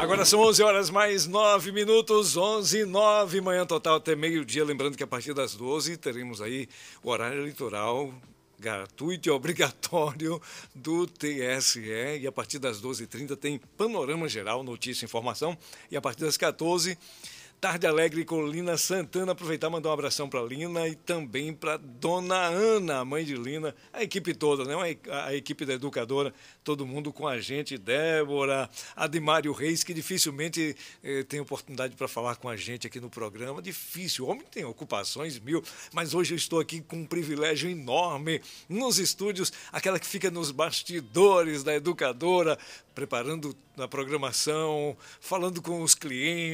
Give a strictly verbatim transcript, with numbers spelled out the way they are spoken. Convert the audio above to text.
Agora são onze horas mais nove minutos, onze e nove, manhã total até meio-dia. Lembrando que a partir das doze teremos aí o horário eleitoral gratuito e obrigatório do T S E. E a partir das doze e trinta tem Panorama Geral, notícia e informação. E a partir das quatorze, Tarde Alegre com Lina Santana. Aproveitar e mandar um abração para Lina e também para Dona Ana, a mãe de Lina, a equipe toda, né? A equipe da educadora, todo mundo com a gente, Débora, Adimário Reis, que dificilmente eh, tem oportunidade para falar com a gente aqui no programa. Difícil, o homem tem ocupações mil, mas hoje eu estou aqui com um privilégio enorme nos estúdios, aquela que fica nos bastidores da educadora, preparando a programação, falando com os clientes.